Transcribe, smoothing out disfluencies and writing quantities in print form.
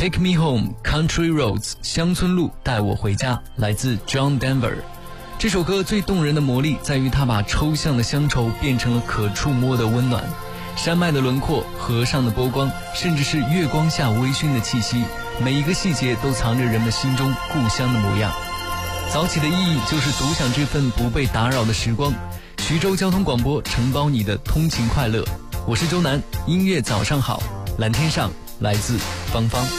Take Me Home Country Roads 乡村路带我回家，来自 John Denver。 这首歌最动人的魔力在于它把抽象的乡愁变成了可触摸的温暖，山脉的轮廓，河上的波光，甚至是月光下微醺的气息，每一个细节都藏着人们心中故乡的模样。早起的意义就是独享这份不被打扰的时光。徐州交通广播承包你的通勤快乐，我是周南，音乐早上好，蓝天上来自芳芳。